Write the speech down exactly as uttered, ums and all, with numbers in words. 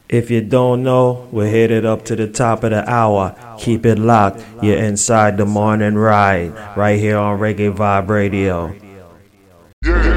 If you don't know, we're headed up to the top of the hour. Keep it locked. You're inside the morning ride, right here on Reggae Vibe Radio. Yeah.